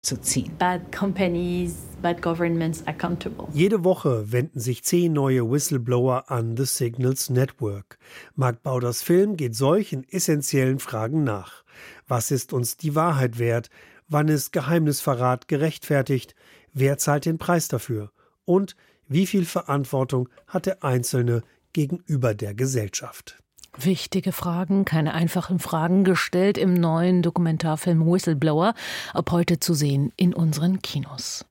zu ziehen. Bad companies, bad governments accountable. Jede Woche wenden sich 10 neue Whistleblower an The Signals Network. Mark Bauders Film geht solchen essentiellen Fragen nach. Was ist uns die Wahrheit wert? Wann ist Geheimnisverrat gerechtfertigt? Wer zahlt den Preis dafür? Und wie viel Verantwortung hat der Einzelne gegenüber der Gesellschaft? Wichtige Fragen, keine einfachen Fragen, gestellt im neuen Dokumentarfilm Whistleblower, ab heute zu sehen in unseren Kinos.